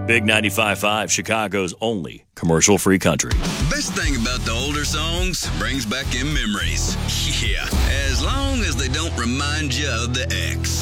Big 95.5, Chicago's only commercial-free country. Best thing about the older songs brings back in memories. Yeah, as long as they don't remind you of the ex.